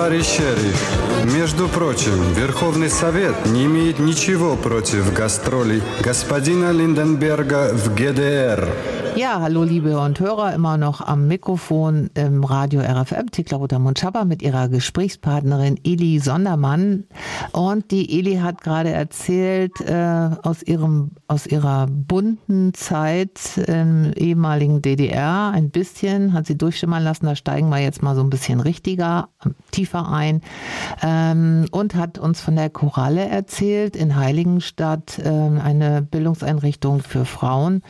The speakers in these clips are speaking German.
Товарищ шериф, между прочим, Верховный Совет не имеет ничего против гастролей господина Lindenberger в ГДР. Ja, hallo liebe Hörer und Hörer, immer noch am Mikrofon im Radio RFM, Thekla Rotermund-Schapper mit ihrer Gesprächspartnerin Eli Sondermann. Und die Eli hat gerade erzählt aus ihrer bunten Zeit im ehemaligen DDR, ein bisschen, hat sie durchschimmern lassen, da steigen wir jetzt mal so ein bisschen tiefer ein, und hat uns von der Koralle erzählt in Heiligenstadt, eine Bildungseinrichtung für Frauen,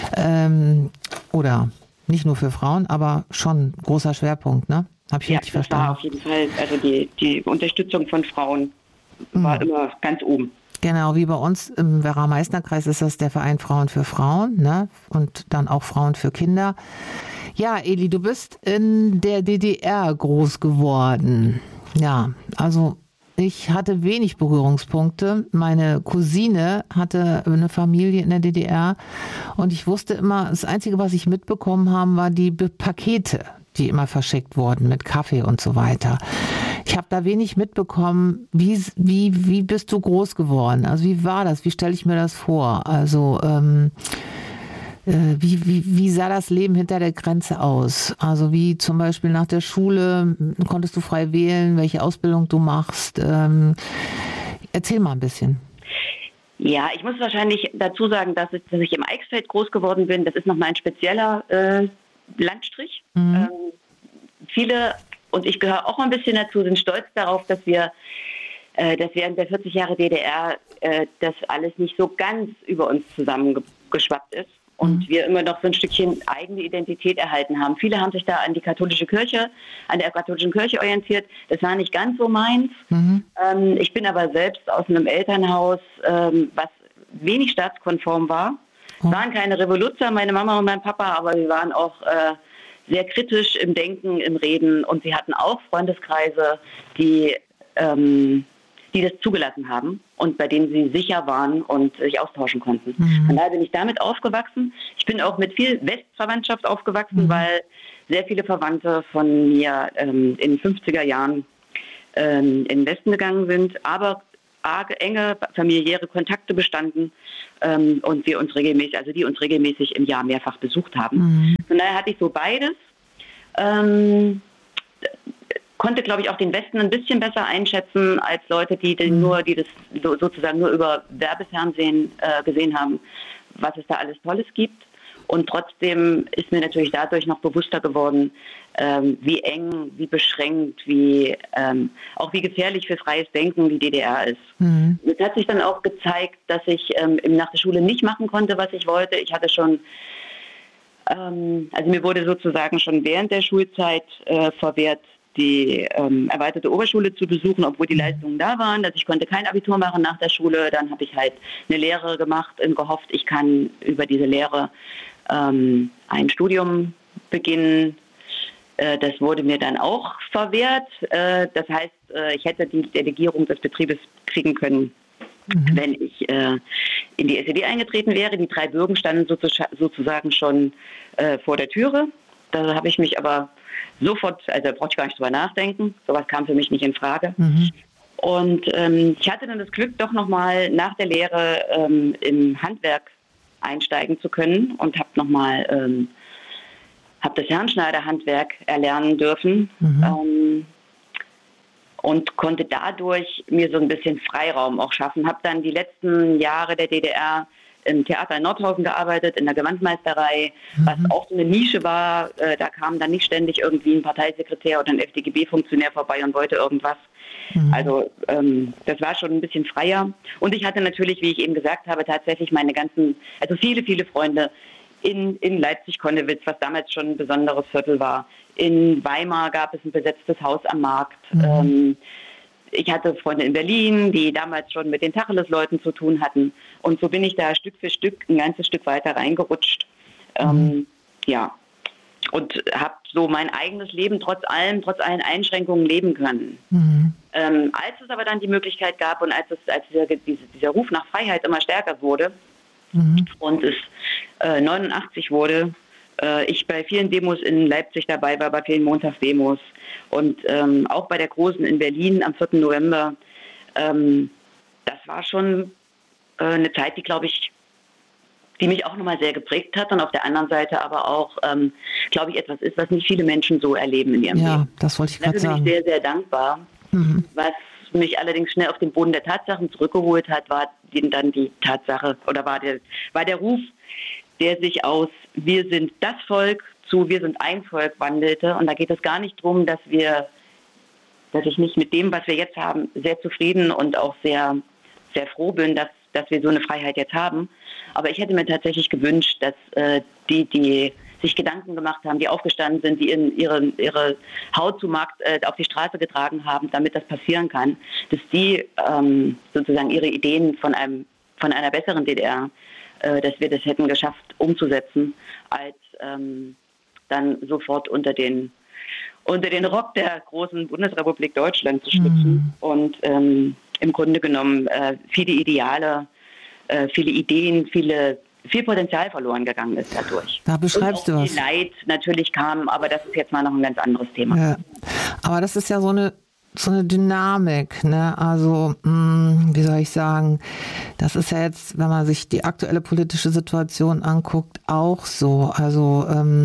oder nicht nur für Frauen, aber schon großer Schwerpunkt, ne? Hab ich richtig verstanden? Ja, auf jeden Fall. Also die Unterstützung von Frauen war immer ganz oben. Genau, wie bei uns im Werra-Meißner-Kreis ist das der Verein Frauen für Frauen, ne? Und dann auch Frauen für Kinder. Ja, Eli, du bist in der DDR groß geworden. Ja, also ich hatte wenig Berührungspunkte. Meine Cousine hatte eine Familie in der DDR und ich wusste immer, das Einzige, was ich mitbekommen habe, war die Pakete, die immer verschickt wurden mit Kaffee und so weiter. Ich habe da wenig mitbekommen. Wie bist du groß geworden? Also wie war das? Wie stelle ich mir das vor? Also wie sah das Leben hinter der Grenze aus? Also wie zum Beispiel nach der Schule, konntest du frei wählen, welche Ausbildung du machst? Erzähl mal ein bisschen. Ja, ich muss wahrscheinlich dazu sagen, dass ich im Eichsfeld groß geworden bin. Das ist nochmal ein spezieller Landstrich. Viele, und ich gehöre auch ein bisschen dazu, sind stolz darauf, dass wir während der 40 Jahre DDR das alles nicht so ganz über uns zusammengeschwappt ist. Und wir immer noch so ein Stückchen eigene Identität erhalten haben. Viele haben sich da an der katholischen Kirche orientiert. Das war nicht ganz so meins. Ich bin aber selbst aus einem Elternhaus, was wenig staatskonform war. Es waren keine Revoluzer, meine Mama und mein Papa, aber wir waren auch sehr kritisch im Denken, im Reden. Und sie hatten auch Freundeskreise, die das zugelassen haben und bei denen sie sicher waren und sich austauschen konnten. Von daher bin ich damit aufgewachsen. Ich bin auch mit viel Westverwandtschaft aufgewachsen, weil sehr viele Verwandte von mir in den 50er Jahren in den Westen gegangen sind, aber arge, enge familiäre Kontakte bestanden und die uns regelmäßig im Jahr mehrfach besucht haben. Von daher hatte ich so beides. Konnte, glaube ich, auch den Westen ein bisschen besser einschätzen als Leute, die das sozusagen nur über Werbefernsehen gesehen haben, was es da alles Tolles gibt. Und trotzdem ist mir natürlich dadurch noch bewusster geworden, wie eng, wie beschränkt, auch wie gefährlich für freies Denken die DDR ist. Es hat sich dann auch gezeigt, dass ich nach der Schule nicht machen konnte, was ich wollte. Ich hatte schon mir wurde sozusagen schon während der Schulzeit verwehrt, die erweiterte Oberschule zu besuchen, obwohl die Leistungen da waren. Also ich konnte kein Abitur machen nach der Schule. Dann habe ich halt eine Lehre gemacht und gehofft, ich kann über diese Lehre ein Studium beginnen. Das wurde mir dann auch verwehrt. Das heißt, ich hätte die Delegierung des Betriebes kriegen können, wenn ich in die SED eingetreten wäre. Die 3 Bürgen standen sozusagen schon vor der Türe. Da habe ich mich aber sofort, also brauchte ich gar nicht drüber nachdenken. Sowas kam für mich nicht in Frage. Und ich hatte dann das Glück, doch nochmal nach der Lehre im Handwerk einsteigen zu können und habe das Herrenschneiderhandwerk erlernen dürfen und konnte dadurch mir so ein bisschen Freiraum auch schaffen. Habe dann die letzten Jahre der DDR im Theater in Nordhausen gearbeitet, in der Gewandmeisterei, was auch so eine Nische war. Da kam dann nicht ständig irgendwie ein Parteisekretär oder ein FDGB-Funktionär vorbei und wollte irgendwas. Also das war schon ein bisschen freier. Und ich hatte natürlich, wie ich eben gesagt habe, tatsächlich viele, viele Freunde in Leipzig-Konnewitz, was damals schon ein besonderes Viertel war. In Weimar gab es ein besetztes Haus am Markt. Ich hatte Freunde in Berlin, die damals schon mit den Tacheles-Leuten zu tun hatten. Und so bin ich da Stück für Stück ein ganzes Stück weiter reingerutscht. Und habe so mein eigenes Leben trotz allen Einschränkungen leben können. Als es aber dann die Möglichkeit gab und als dieser Ruf nach Freiheit immer stärker wurde und es 89 wurde, ich bei vielen Demos in Leipzig dabei war, bei vielen Montagsdemos und auch bei der großen in Berlin am 4. November. Das war schon eine Zeit, die, glaube ich, die mich auch nochmal sehr geprägt hat und auf der anderen Seite aber auch, glaube ich, etwas ist, was nicht viele Menschen so erleben in ihrem Leben. Ja, das wollte ich gerade sagen. Da bin ich sehr, sehr dankbar. Was mich allerdings schnell auf den Boden der Tatsachen zurückgeholt hat, war dann die Tatsache oder war der Ruf, der sich aus wir sind das Volk zu wir sind ein Volk wandelte. Und da geht es gar nicht darum, dass ich nicht mit dem, was wir jetzt haben, sehr zufrieden und auch sehr, sehr froh bin, dass wir so eine Freiheit jetzt haben. Aber ich hätte mir tatsächlich gewünscht, dass die sich Gedanken gemacht haben, die aufgestanden sind, die ihre Haut zu Markt auf die Straße getragen haben, damit das passieren kann, dass die sozusagen ihre Ideen von einer besseren DDR, dass wir das hätten geschafft umzusetzen, als dann sofort unter den Rock der großen Bundesrepublik Deutschland zu schlüpfen und im Grunde genommen viele Ideale, viele Ideen, viel Potenzial verloren gegangen ist dadurch. Da beschreibst du was. Viel Leid natürlich kam, aber das ist jetzt mal noch ein ganz anderes Thema. Ja. Aber das ist ja so eine Dynamik, ne? Also, wie soll ich sagen, das ist ja jetzt, wenn man sich die aktuelle politische Situation anguckt, auch so. Also,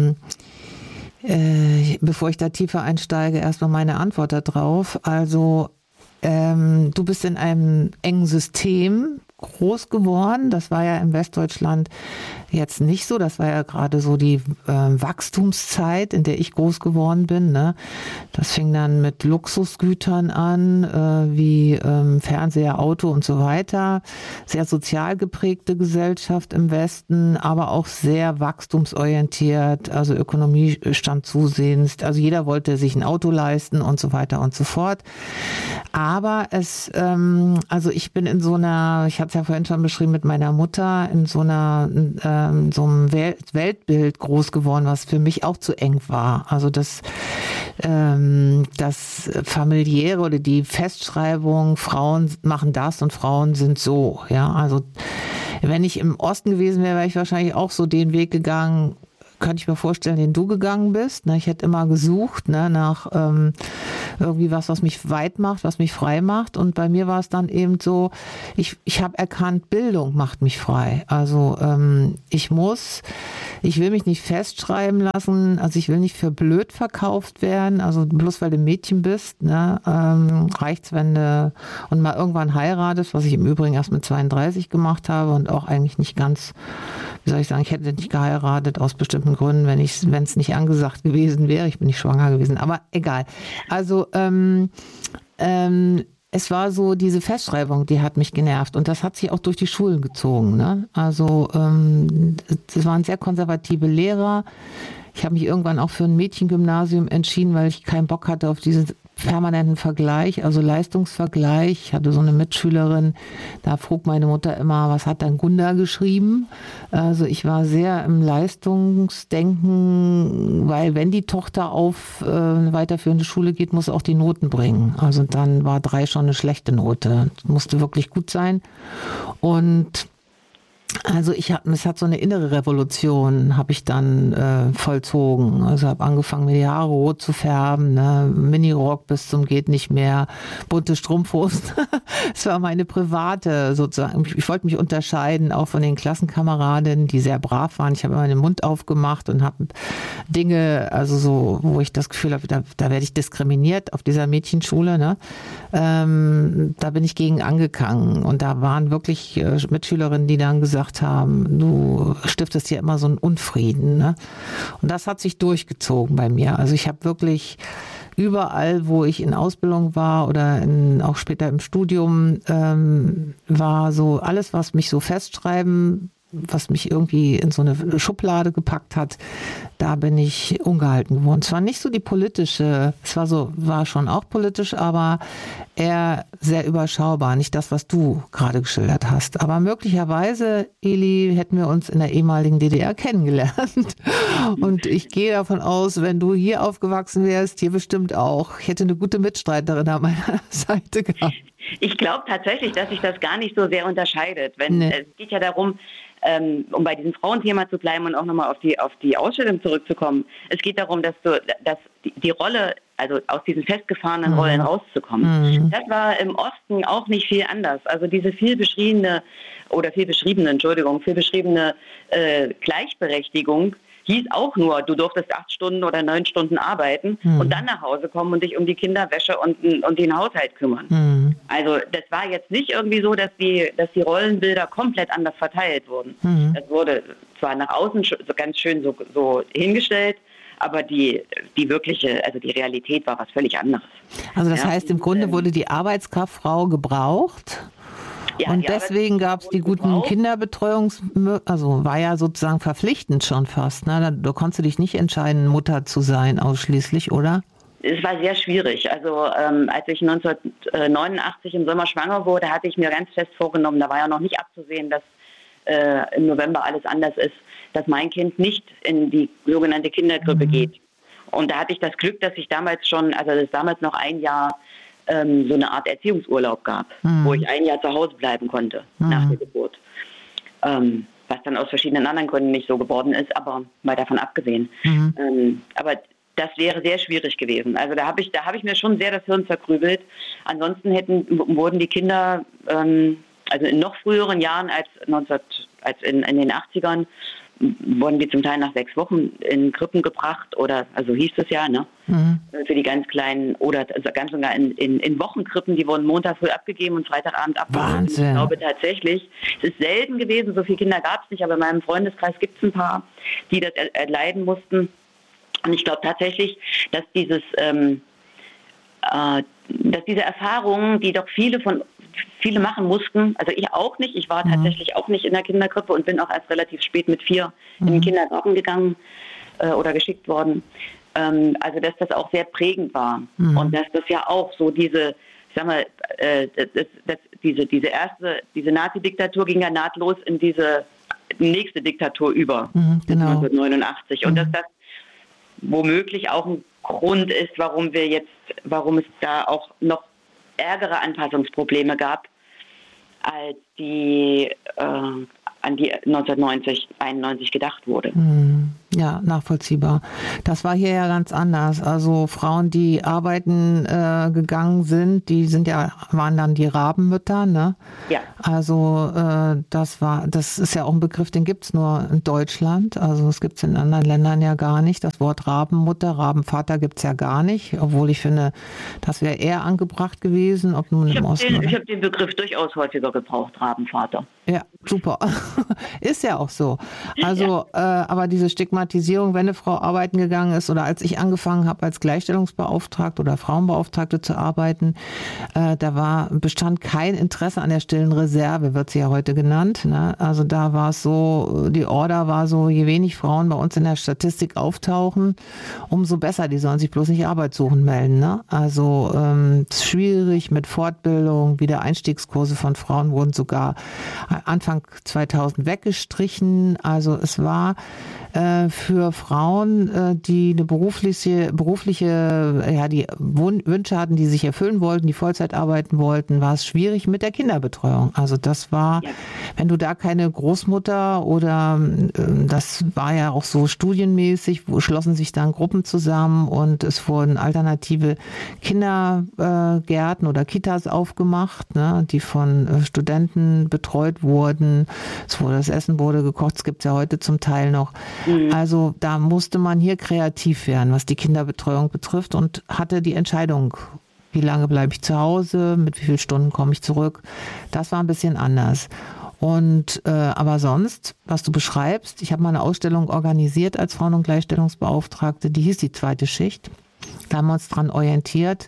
bevor ich da tiefer einsteige, erstmal meine Antwort darauf. Also, du bist in einem engen System groß geworden. Das war ja in Westdeutschland jetzt nicht so. Das war ja gerade so die Wachstumszeit, in der ich groß geworden bin. Ne? Das fing dann mit Luxusgütern an, wie Fernseher, Auto und so weiter. Sehr sozial geprägte Gesellschaft im Westen, aber auch sehr wachstumsorientiert. Also Ökonomie stand zusehends. Also jeder wollte sich ein Auto leisten und so weiter und so fort. Aber also ich bin in so einer, ich hatte es ja vorhin schon beschrieben, mit meiner Mutter in so einem Weltbild groß geworden, was für mich auch zu eng war. Also das familiäre oder die Festschreibung, Frauen machen das und Frauen sind so. Ja, also wenn ich im Osten gewesen wäre, wäre ich wahrscheinlich auch so den Weg gegangen, könnte ich mir vorstellen, den du gegangen bist. Ich hätte immer gesucht nach irgendwie was mich weit macht, was mich frei macht. Und bei mir war es dann eben so, ich habe erkannt, Bildung macht mich frei. Also ich will mich nicht festschreiben lassen, also ich will nicht für blöd verkauft werden, also bloß weil du Mädchen bist, ne, reicht's, wenn du und mal irgendwann heiratest, was ich im Übrigen erst mit 32 gemacht habe und auch eigentlich nicht ganz, wie soll ich sagen, ich hätte nicht geheiratet aus bestimmten Gründen, wenn es nicht angesagt gewesen wäre. Ich bin nicht schwanger gewesen, aber egal. Also es war so diese Festschreibung, die hat mich genervt und das hat sich auch durch die Schulen gezogen. Ne? Also es waren sehr konservative Lehrer. Ich habe mich irgendwann auch für ein Mädchengymnasium entschieden, weil ich keinen Bock hatte auf diesen permanenten Vergleich, also Leistungsvergleich. Ich hatte so eine Mitschülerin, da frug meine Mutter immer, was hat dann Gunda geschrieben? Also ich war sehr im Leistungsdenken, weil wenn die Tochter auf eine weiterführende Schule geht, muss auch die Noten bringen. Also dann war 3 schon eine schlechte Note. Das musste wirklich gut sein. Und also es hat so eine innere Revolution, habe ich dann vollzogen. Also habe angefangen, mir die Haare rot zu färben, ne? Minirock bis zum geht nicht mehr, bunte Strumpfhosen. Es war meine private sozusagen. Ich wollte mich unterscheiden, auch von den Klassenkameradinnen, die sehr brav waren. Ich habe immer den Mund aufgemacht und habe Dinge, also so, wo ich das Gefühl habe, da werde ich diskriminiert auf dieser Mädchenschule. Ne? Da bin ich gegen angegangen und da waren wirklich Mitschülerinnen, die dann gesagt haben, du stiftest hier immer so einen Unfrieden. Ne? Und das hat sich durchgezogen bei mir. Also ich habe wirklich überall, wo ich in Ausbildung war oder auch später im Studium, war so alles, was mich so festschreiben, was mich irgendwie in so eine Schublade gepackt hat, da bin ich ungehalten geworden. Es war nicht so die politische, war schon auch politisch, aber eher sehr überschaubar. Nicht das, was du gerade geschildert hast. Aber möglicherweise, Eli, hätten wir uns in der ehemaligen DDR kennengelernt. Und ich gehe davon aus, wenn du hier aufgewachsen wärst, hier bestimmt auch. Ich hätte eine gute Mitstreiterin an meiner Seite gehabt. Ich glaube tatsächlich, dass sich das gar nicht so sehr unterscheidet. Es geht ja darum, um bei diesem Frauenthema zu bleiben und auch nochmal auf die Ausstellung zurückzukommen. Es geht darum, dass die Rolle, also aus diesen festgefahrenen Rollen rauszukommen. Das war im Osten auch nicht viel anders. Also diese viel beschriebene Gleichberechtigung hieß auch nur, du durftest 8 Stunden oder 9 Stunden arbeiten und dann nach Hause kommen und dich um die Kinderwäsche und den Haushalt kümmern. Also das war jetzt nicht irgendwie so, dass die Rollenbilder komplett anders verteilt wurden. Das wurde zwar nach außen so ganz schön so hingestellt, aber die wirkliche, also die Realität war was völlig anderes. Also das heißt, im Grunde wurde die Arbeitskraftfrau gebraucht. Ja, und deswegen gab es die guten also war ja sozusagen verpflichtend schon fast. Ne? Da konntest du dich nicht entscheiden, Mutter zu sein ausschließlich, oder? Es war sehr schwierig. Also als ich 1989 im Sommer schwanger wurde, hatte ich mir ganz fest vorgenommen, da war ja noch nicht abzusehen, dass im November alles anders ist, dass mein Kind nicht in die sogenannte Kinderkrippe geht. Und da hatte ich das Glück, dass ich damals noch ein Jahr so eine Art Erziehungsurlaub gab, wo ich ein Jahr zu Hause bleiben konnte nach der Geburt. Was dann aus verschiedenen anderen Gründen nicht so geworden ist, aber mal davon abgesehen. Aber das wäre sehr schwierig gewesen. Also da habe ich mir schon sehr das Hirn zerkrübelt. Ansonsten wurden die Kinder, also in noch früheren Jahren als in den 80ern, wurden die zum Teil nach 6 Wochen in Krippen gebracht oder, also hieß es ja, ne? Für die ganz Kleinen oder also ganz sogar in Wochenkrippen, die wurden Montag früh abgegeben und Freitagabend abgeholt. Wahnsinn. Ich glaube tatsächlich, es ist selten gewesen, so viele Kinder gab es nicht, aber in meinem Freundeskreis gibt es ein paar, die das erleiden mussten. Und ich glaube tatsächlich, dass diese Erfahrungen, die doch viele machen mussten, also ich auch nicht, ich war tatsächlich auch nicht in der Kinderkrippe und bin auch erst relativ spät mit 4 in den Kindergarten gegangen oder geschickt worden. Also dass das auch sehr prägend war und dass das ja auch so diese Nazi-Diktatur ging ja nahtlos in diese nächste Diktatur über, genau. 1989 und dass das womöglich auch ein Grund ist, warum es da auch noch ärgere Anpassungsprobleme gab, als an die 1990, 91 gedacht wurde. Ja, nachvollziehbar. Das war hier ja ganz anders. Also Frauen, die arbeiten gegangen sind, waren dann die Rabenmütter, ne? Ja. Also das ist ja auch ein Begriff, den gibt's nur in Deutschland. Also es gibt's in anderen Ländern ja gar nicht. Das Wort Rabenmutter, Rabenvater gibt's ja gar nicht, obwohl ich finde, das wäre eher angebracht gewesen, ob nun im Osten. Ich habe den Begriff durchaus häufiger gebraucht, Rabenvater. Ja, super. Ist ja auch so. Also, aber diese Stigmatisierung, wenn eine Frau arbeiten gegangen ist oder als ich angefangen habe als Gleichstellungsbeauftragte oder Frauenbeauftragte zu arbeiten, da bestand kein Interesse an der stillen Reserve, wird sie ja heute genannt. Ne? Also da war es so, die Order war so, je wenig Frauen bei uns in der Statistik auftauchen, umso besser. Die sollen sich bloß nicht Arbeit suchen melden. Ne? Also es ist schwierig mit Fortbildung, Wiedereinstiegskurse von Frauen wurden sogar Anfang 2000 weggestrichen. Also es war für Frauen, die eine berufliche, die Wünsche hatten, die sich erfüllen wollten, die Vollzeit arbeiten wollten, war es schwierig mit der Kinderbetreuung. Also das war, wenn du da keine Großmutter oder das war ja auch so studienmäßig, schlossen sich dann Gruppen zusammen und es wurden alternative Kindergärten oder Kitas aufgemacht, ne, die von Studenten betreut wurden. Das Essen wurde gekocht, es gibt es ja heute zum Teil noch. Also da musste man hier kreativ werden, was die Kinderbetreuung betrifft und hatte die Entscheidung, wie lange bleibe ich zu Hause, mit wie vielen Stunden komme ich zurück. Das war ein bisschen anders. Und aber sonst, was du beschreibst, ich habe mal eine Ausstellung organisiert als Frauen- und Gleichstellungsbeauftragte, die hieß die zweite Schicht. Da haben wir uns dran orientiert.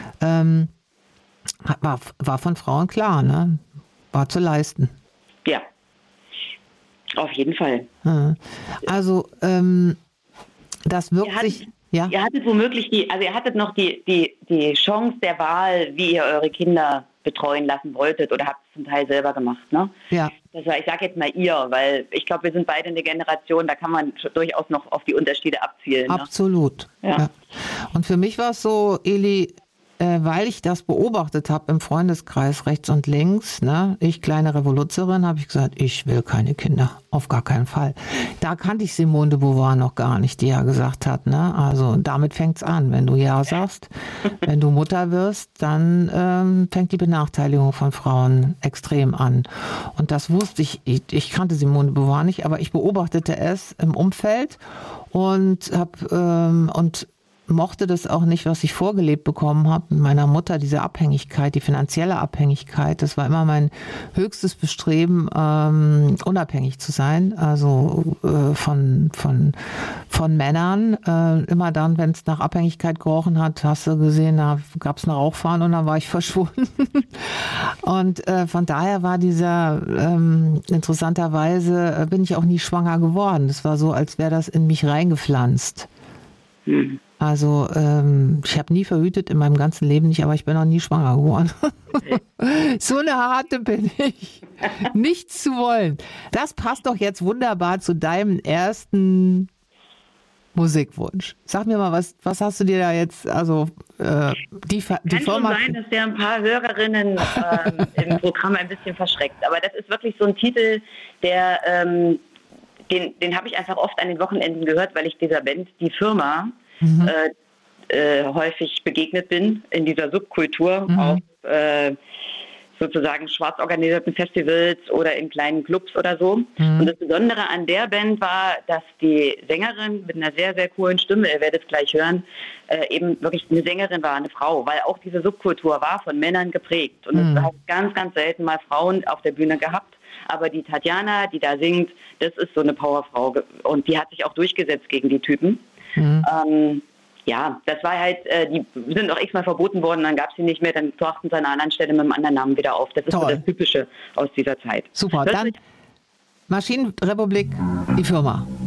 War von Frauen klar, ne? War zu leisten. Ja. Auf jeden Fall. Also das wirkt sich. Ja. Ihr hattet womöglich ihr hattet noch die Chance der Wahl, wie ihr eure Kinder betreuen lassen wolltet oder habt es zum Teil selber gemacht, ne? Ja. Das war, ich sage jetzt mal ihr, weil ich glaube, wir sind beide eine Generation, da kann man durchaus noch auf die Unterschiede abzielen. Absolut. Ne? Ja. Und für mich war es so, Eli, weil ich das beobachtet habe im Freundeskreis rechts und links, ne, ich kleine Revoluzerin, habe ich gesagt, ich will keine Kinder, auf gar keinen Fall. Da kannte ich Simone de Beauvoir noch gar nicht, die ja gesagt hat, ne, also damit fängt's an, wenn du ja sagst, wenn du Mutter wirst, dann fängt die Benachteiligung von Frauen extrem an. Und das wusste ich kannte Simone de Beauvoir nicht, aber ich beobachtete es im Umfeld und mochte das auch nicht, was ich vorgelebt bekommen habe mit meiner Mutter, diese Abhängigkeit, die finanzielle Abhängigkeit. Das war immer mein höchstes Bestreben, unabhängig zu sein, also von Männern. Immer dann, wenn es nach Abhängigkeit gerochen hat, hast du gesehen, da gab es eine Rauchfahne und dann war ich verschwunden. Und von daher war dieser, interessanterweise bin ich auch nie schwanger geworden. Das war so, als wäre das in mich reingepflanzt. Also ich habe nie verhütet in meinem ganzen Leben nicht, aber ich bin auch nie schwanger geworden. So eine harte bin ich. Nichts zu wollen. Das passt doch jetzt wunderbar zu deinem ersten Musikwunsch. Sag mir mal, was hast du dir da jetzt, also die Firma... Kann schon sein, dass der ein paar Hörerinnen im Programm ein bisschen verschreckt. Aber das ist wirklich so ein Titel, der... Den habe ich einfach oft an den Wochenenden gehört, weil ich dieser Band, die Firma, häufig begegnet bin in dieser Subkultur auf sozusagen schwarz organisierten Festivals oder in kleinen Clubs oder so. Und das Besondere an der Band war, dass die Sängerin mit einer sehr, sehr coolen Stimme, ihr werdet es gleich hören, eben wirklich eine Sängerin war, eine Frau, weil auch diese Subkultur war von Männern geprägt. Und es hat ganz, ganz selten mal Frauen auf der Bühne gehabt. Aber die Tatjana, die da singt, das ist so eine Powerfrau. Und die hat sich auch durchgesetzt gegen die Typen. Ja, das war halt, die sind auch x-mal verboten worden, dann gab es sie nicht mehr, dann tauchten sie an einer anderen Stelle mit einem anderen Namen wieder auf. Das ist so das Typische aus dieser Zeit. Super, dann Maschinenrepublik, die Firma.